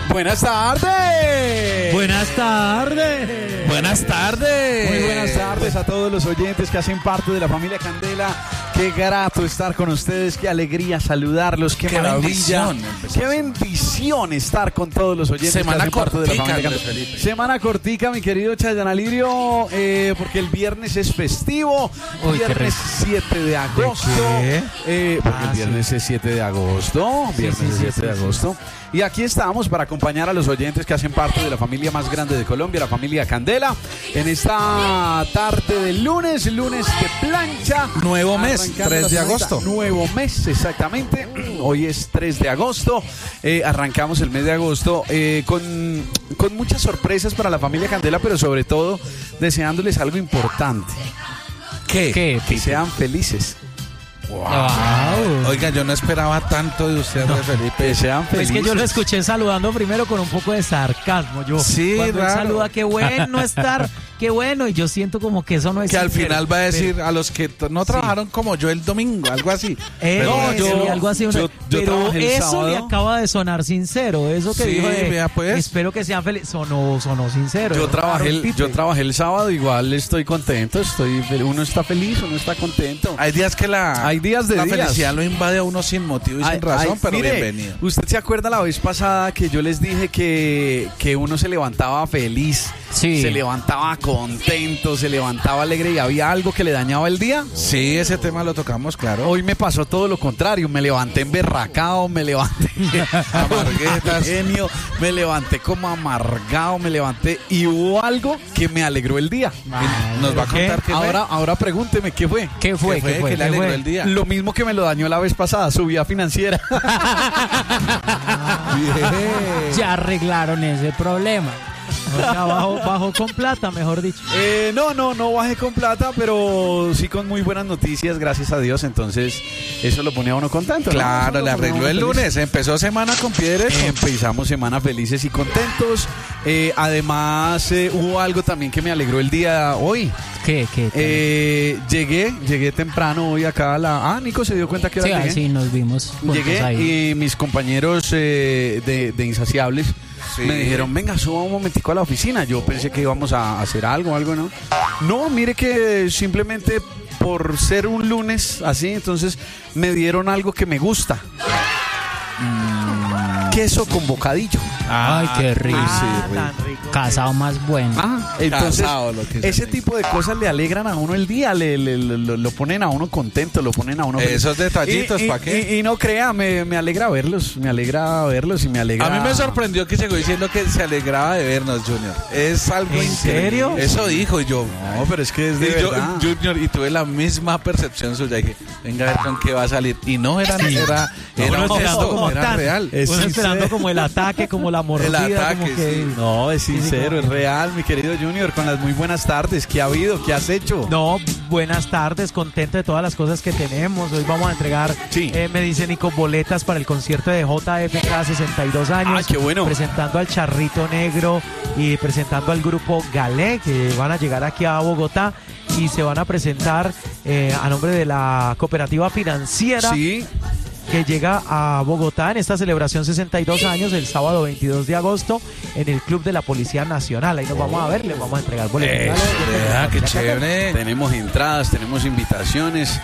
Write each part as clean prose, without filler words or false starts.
Buenas tardes. Buenas tardes. Buenas tardes. Muy buenas tardes a todos los oyentes que hacen parte de la familia Candela. Qué grato estar con ustedes, qué alegría saludarlos, qué maravilla. Qué bendición estar con todos los oyentes. Semana que hacen parte de la cortica, familia Candela. Semana cortica, mi querido Chayanne Lirio, porque el viernes es festivo. Uy, Viernes 7 de agosto. Porque el viernes es 7 de agosto. Viernes 7 de agosto. Y aquí estamos para acompañar a los oyentes que hacen parte de la familia más grande de Colombia, la familia Candela, en esta tarde de lunes de plancha. Nuevo mes, 3 de agosto. Nuevo mes, exactamente. Hoy es 3 de agosto. Arrancamos el mes de agosto con muchas sorpresas para la familia Candela, pero sobre todo deseándoles algo importante. ¿Qué? Que sean felices. Wow. Oiga, yo no esperaba tanto de usted, Felipe. Que sean felices. Es que yo lo escuché saludando primero con un poco de sarcasmo. Sí, cuando él raro. saluda, qué bueno estar, qué bueno. Y yo siento como que eso no es Que al sincero, final va a decir pero- a los que no trabajaron como yo el domingo, algo así. No, sí, algo así. yo Pero trabajé el eso sábado. le acaba de sonar sincero. Eso que Sí, dijo de, vea, pues. espero que sean felices. Sonó sincero. Yo trabajé Tite. el sábado, igual estoy contento, uno está feliz, uno está contento. Hay días que Hay días de la días. felicidad lo invade a uno sin motivo y sin razón, pero mire, bienvenido. ¿Usted se acuerda la vez pasada que yo les dije que uno se levantaba feliz, Sí. se levantaba contento, se levantaba alegre y había algo que le dañaba el día? Sí, ese tema lo tocamos, claro. Hoy me pasó todo lo contrario, me levanté emberracado, me levanté Amarguetas. genio, me levanté como amargado, y hubo algo que me alegró el día. Nos va a ¿Qué? contar qué fue. Ahora pregúnteme, ¿qué fue? ¿Qué fue? ¿Qué fue? ¿Qué le alegró el día? Lo mismo que me lo dañó la vez pasada, su vida financiera. Ya arreglaron ese problema. O sea, bajó con plata, mejor dicho. No bajé con plata, pero sí con muy buenas noticias, gracias a Dios. Entonces, eso lo pone a uno contento, ¿no? Claro, Eso le lo pone a arregló uno el feliz. lunes, empezó semana con pie derecho. Empezamos semana felices y contentos. Además, hubo algo también que me alegró el día hoy. ¿Qué? Llegué temprano hoy acá a la... Nico se dio cuenta que Sí, hora llegué. sí, nos vimos juntos Llegué ahí. y mis compañeros de Insaciables Sí. me dijeron, venga, suba un momentico a la oficina. Yo pensé que íbamos a hacer algo, ¿no? No, mire que simplemente por ser un lunes así, entonces me dieron algo que me gusta. Queso con bocadillo. Ay, qué rico. tan rico. Casado más bueno. Entonces Casado, lo que se ese dice. tipo de cosas le alegran a uno el día, lo ponen a uno contento, lo ponen a uno feliz. Esos detallitos, ¿para qué? Y no crea, me alegra verlos y me alegra... A mí me sorprendió que llegó diciendo que se alegraba de vernos, Junior. Es algo ¿En increíble. serio? Eso dijo y yo. No, pero es que es de Y yo, verdad. Junior, y tuve la misma percepción suya. Dije, venga a ver con qué va a salir. Y no era un Uno esperando gesto, como era tan- real. Es Uno esperando sincero. como el ataque, como la mordida. El ataque, como que... sí. No, es sincero, es real, mi querido Junior, con las muy buenas tardes. ¿Qué ha habido? ¿Qué has hecho? No, buenas tardes, contento de todas las cosas que tenemos. Hoy vamos a entregar, Sí. me dice Nico, boletas para el concierto de JFK 62 años. Ah, qué bueno. Presentando al Charrito Negro y presentando al grupo Galé, que van a llegar aquí a Bogotá y se van a presentar a nombre de la cooperativa financiera. Sí. Que llega a Bogotá en esta celebración 62 años el sábado 22 de agosto en el Club de la Policía Nacional. Ahí nos vamos a ver, les vamos a entregar boletos. Qué chévere. Tenemos entradas, tenemos invitaciones.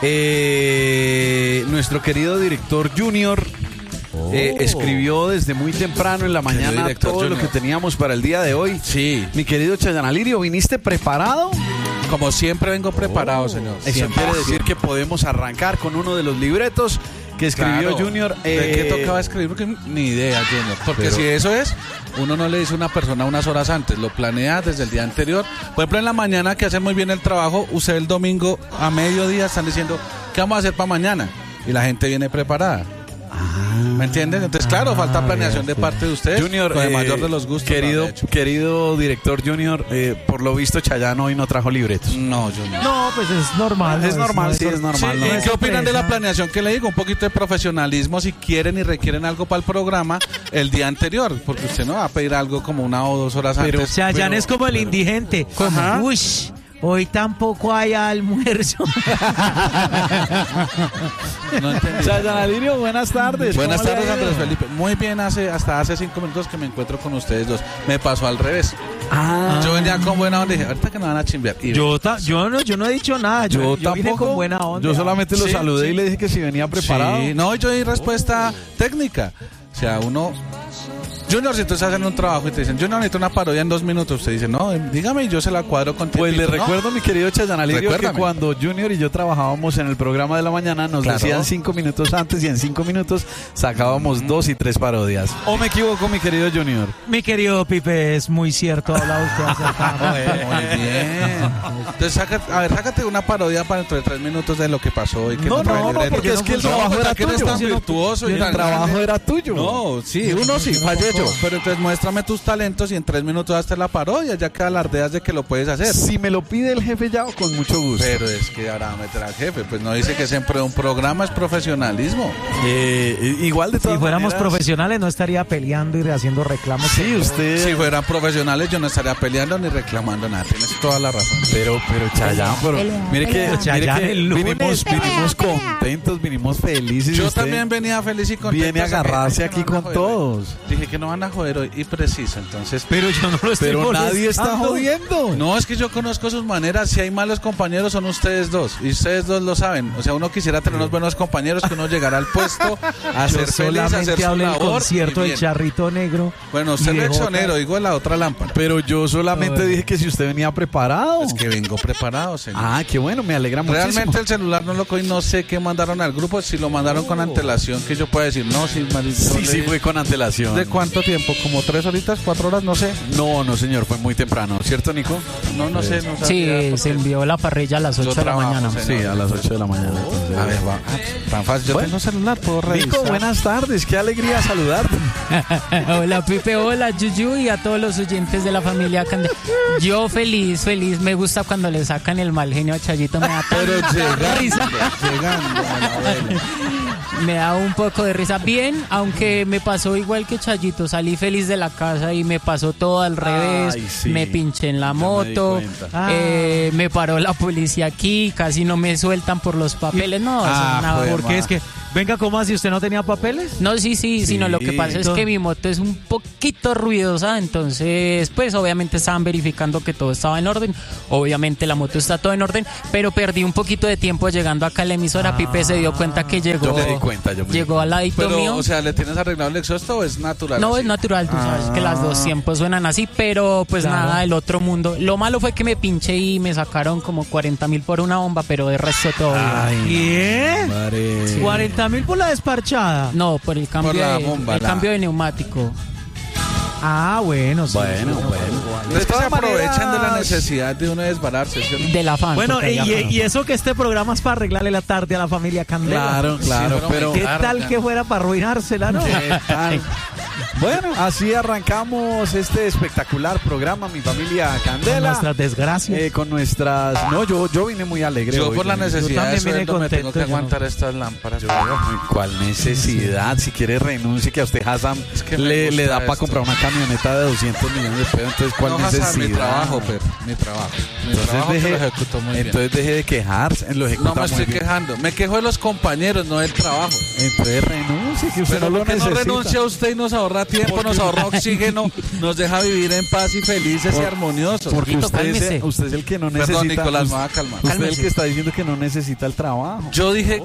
Nuestro querido director Junior escribió desde muy temprano en la mañana director todo lo Junior. que teníamos para el día de hoy. Sí, Mi querido Chayanne Lirio, ¿viniste preparado? como siempre vengo preparado, señor. Eso Siempre, quiere decir que podemos arrancar con uno de los libretos que escribió Claro. Junior. ¿De qué tocaba escribir? Porque ni idea, Junior. Porque si eso es, uno no le dice a una persona unas horas antes, lo planea desde el día anterior. Por ejemplo, en la mañana que hace muy bien el trabajo, usted el domingo a mediodía están diciendo, ¿qué vamos a hacer para mañana? Y la gente viene preparada. ¿Me entiendes? Entonces, claro, falta planeación de parte de usted. Junior, con el mayor de los gustos. querido director Junior, por lo visto Chayanne hoy no trajo libretos. No, Junior. No, pues es normal. Es normal, sí, es normal. Sí, no ¿y es qué opinan de la sorpresa. planeación que le digo? Un poquito de profesionalismo si quieren y requieren algo para el programa el día anterior, porque usted no va a pedir algo como 1 o 2 horas Pero- antes. Chayanne es como el indigente. Ajá. Uy, Hoy tampoco hay almuerzo. No entendí. Chayanalirio, buenas tardes. Buenas ¿Cómo le tardes, ha ido? Andrés Felipe. Muy bien, hasta hace 5 minutos que me encuentro con ustedes dos. Me pasó al revés. Yo venía con buena onda y dije, ahorita que me van a chimbear. Y Yo no he dicho nada. Yo vine tampoco. con buena onda. Yo solamente lo Sí, saludé sí. y le dije que si venía preparado. Sí, no, yo di respuesta técnica. O sea, uno... Junior, si tú estás haciendo un trabajo y te dicen, Junior, necesito una parodia en 2 minutos, usted dice, no, dígame y yo se la cuadro con Pues le tiempito. ¿No? recuerdo, mi querido Chayanalirio, que Recuérdame. cuando Junior y yo trabajábamos en el programa de la mañana, nos Claro. decían 5 minutos antes y en 5 minutos sacábamos 2 y 3 parodias. ¿O me equivoco, mi querido Junior? Mi querido Pipe, es muy cierto. Habla usted acerca. Muy bien. Entonces, sácate una parodia para dentro de 3 minutos de lo que pasó. Y que No, porque es que el trabajo era que eres tuyo. tan virtuoso y El tan trabajo grande. era tuyo. No, sí, uno sí, fallé yo. Pero entonces muéstrame tus talentos y en 3 minutos hazte la parodia, ya que alardeas de que lo puedes hacer. Si me lo pide el jefe ya, con mucho gusto. Pero es que ahora va a meter al jefe, pues no dice que siempre un programa es profesionalismo. Igual de Si todas fuéramos maneras, profesionales, no estaría peleando y haciendo reclamos. Sí, usted... Si fueran profesionales yo no estaría peleando ni reclamando nada, tienes toda la razón. Pero Chayanne, mire que, Chayanne el lunes. vinimos contentos, vinimos felices. y Yo usted también venía feliz y contento. viene a agarrarse aquí con todos. Dije que no van a joder hoy y preciso, entonces... Pero yo no lo estoy Pero nadie está molestando. jodiendo. No, es que yo conozco sus maneras. Si hay malos compañeros, son ustedes dos. Y ustedes dos lo saben. O sea, uno quisiera tener unos buenos compañeros que uno llegara al puesto a Yo ser feliz, a hacer solamente su hablé del labor. concierto y del bien. Charrito Negro. Bueno, usted y no de es exonero, Jota. digo de la otra lámpara. Pero yo solamente dije que si usted venía preparado. Es que vengo preparado, señor. Ah, qué bueno, me alegra muchísimo. Realmente el celular no lo cogí, no sé qué mandaron al grupo. Si lo mandaron con antelación, que yo pueda decir, no, sí, Sí, fue con antelación. ¿De cuánto tiempo? ¿Como 3 horitas, 4 horas? No sé. No, señor, fue muy temprano, ¿cierto, Nico? No sé. No Sí, sabía, porque se envió la parrilla a las 8 de la trabajo, mañana. señor. Sí, a las 8 de la mañana. entonces. A ver, va. Tan fácil. Yo Bueno. tengo celular, puedo revisar. Nico, buenas tardes, qué alegría saludarte. Hola Pipe, hola Yuyu y a todos los oyentes de la familia Candela. Yo feliz, me gusta cuando le sacan el mal genio a Chayito, me da Pero tanta risa. llegando a la abuela. Me da un poco de risa. Bien, aunque me pasó igual que Chayito, salí feliz de la casa y me pasó todo al revés. Ay, sí. Me pinché en la Yo me di moto, cuenta. me paró la policía aquí, casi no me sueltan por los papeles. No, eso es una joder, Porque es que, venga, ¿cómo así? ¿Usted no tenía papeles? No, sí, sino lo que pasa es que mi moto es un poquito ruidosa, entonces pues obviamente estaban verificando que todo estaba en orden, obviamente la moto está todo en orden, pero perdí un poquito de tiempo llegando acá a la emisora. Pipe se dio cuenta que llegó, Yo me di cuenta, llegó al ladito Pero, mío. o sea, ¿le tienes arreglado el exhausto o es natural? No, así? es natural, tú sabes que las dos tiempos suenan así, pero pues Claro. nada del otro mundo. Lo malo fue que me pinché y me sacaron como 40.000 por una bomba, pero de resto todo bien. ¿Qué? Madre. 40.000 por la desparchada. No, por el cambio, Por la bomba, el la- cambio de neumático. Ah, bueno, sí. Bueno. Es que se todas aprovechan de la maneras- necesidad de uno desbararse, ¿sí? Del afán. Bueno, porque hay afán. y eso que este programa es para arreglarle la tarde a la familia Candela. Claro, Sí, pero... ¿Qué Claro, tal ya. que fuera para arruinársela, no? ¿Qué tal? Bueno, así arrancamos este espectacular programa, Mi Familia Con Candela. nuestras desgracias. Con nuestras... No, yo vine muy alegre Yo hoy, por la yo vine- necesidad de también vine sueldo me tengo contento, que yo no. aguantar estas lámparas. ¿Cuál necesidad? Si quiere renuncie, que a usted Hassan Es que me le gusta da para esto. comprar una camioneta de 200 millones de pesos. Entonces, ¿cuál No, Hassan, necesidad? mi trabajo, Pep, mi trabajo. Mi trabajo que lo ejecuto muy bien. entonces deje de quejarse. Lo ejecuta No me muy estoy bien. quejando. Me quejo de los compañeros, no del trabajo. Entonces renuncie, que usted Pero no lo ¿por qué no necesita. renuncia usted y nos ahorra tiempo, nos ahorra oxígeno, nos deja vivir en paz y felices y armoniosos? Porque Tito, usted cálmese. usted es el que no necesita. Perdón, Nicolás, me usted, va a calmar. usted es el Cálmese. que está diciendo que no necesita el trabajo. Yo dije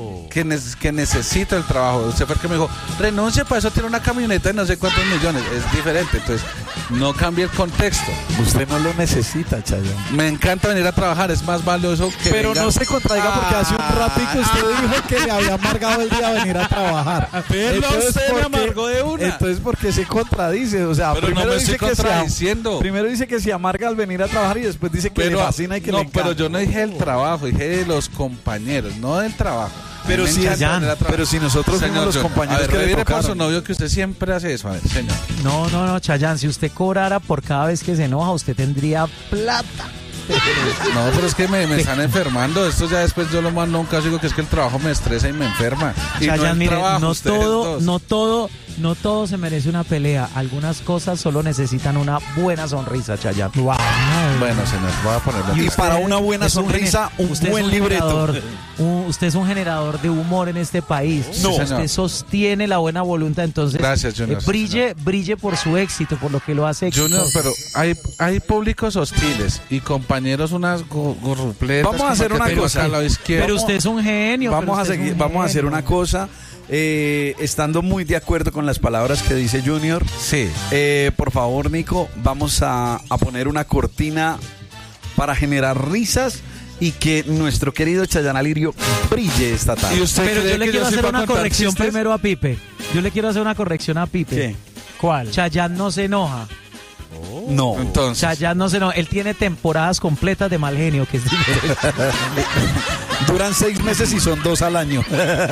que necesito el trabajo. Usted fue el que me dijo, renuncia, para eso tiene una camioneta de no sé cuántos millones. Es diferente, entonces no cambie el contexto. Usted no lo necesita, Chayanne. Me encanta venir a trabajar, es más valioso que Pero venga- no se contraiga porque hace un ratico usted dijo que le había amargado el día venir a trabajar. usted me ¿por qué- amargó de una. Entonces, ¿por qué se contradice? O sea, Pero no primero me dice estoy que se contradiciendo. primero dice que se amarga al venir a trabajar y después dice que le fascina y que no, le encanta. pero yo no dije el trabajo, dije de los compañeros, no del trabajo. Pero Me si encanta Jan, venir a trabajar. pero si nosotros fuimos los John, compañeros a ver, que le revire por su tocaron. novio que usted siempre hace eso, a ver, señor. No, Chayanne, si usted cobrara por cada vez que se enoja, usted tendría plata. No, pero es que me están enfermando. Esto ya después yo lo mando a un caso y digo que es que el trabajo me estresa y me enferma. Y Chayanne, no el mire, trabajo, no ustedes dos. no todo se merece una pelea. Algunas cosas solo necesitan una buena sonrisa, Chayanne. Wow. Bueno, señor, voy a ponerlo. Y para una buena sonrisa, un buen libreto. Usted es un generador de humor en este país. No. Sí, Usted sostiene la buena voluntad, entonces Gracias, Junior. brille por su éxito, por lo que lo hace exitoso. Junior, pero hay públicos hostiles y compañeros unas gorrupletas. Vamos a hacer una cosa. A la izquierda. Pero usted es un genio. Vamos a hacer una cosa. Estando muy de acuerdo con las palabras que dice Junior. Sí. Por favor, Nico, vamos a poner una cortina para generar risas y que nuestro querido Chayanne Alirio brille esta tarde. ¿Y usted Pero cree yo le que quiero soy hacer para una contar corrección chistes? primero a Pipe. Yo le quiero hacer una corrección a Pipe. ¿Qué? ¿Cuál? Chayanne no se enoja. No. Entonces, Chayanne no se enoja. Él tiene temporadas completas de mal genio, que es diferente. Duran 6 meses y son 2 al año.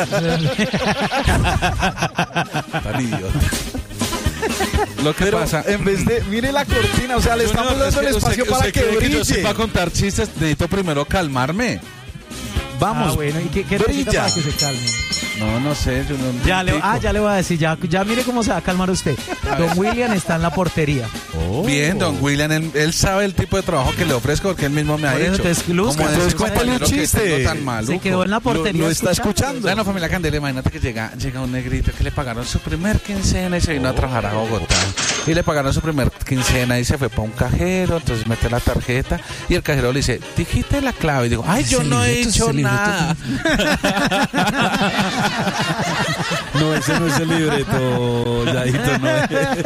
tan idiota. Lo que Pero pasa, en vez de, mire la cortina, o sea, le estamos dando el espacio para que yo brille. sí para contar chistes necesito primero calmarme. Vamos, Bueno, ¿y qué necesita brilla. para que se calme? No sé, yo no. Ya le voy a decir, ya mire cómo se va a calmar usted. Don William está en la portería. Bien, don William, él sabe el tipo de trabajo que le ofrezco porque él mismo me ha Por eso, dicho. entonces, luzca. ¿Cómo Entonces, es cuéntale un compañero que chiste. tengo tan maluco? Se quedó en la portería. Lo está escuchando. Bueno, familia Candela, imagínate que llega un negrito que le pagaron su primer quincena y se vino a trabajar a Bogotá. Y le pagaron su primer quincena y se fue para un cajero, entonces mete la tarjeta y el cajero le dice, dijiste la clave. Y digo, ay, yo no he dicho nada. No, ese no es el libreto, Yadito, no es.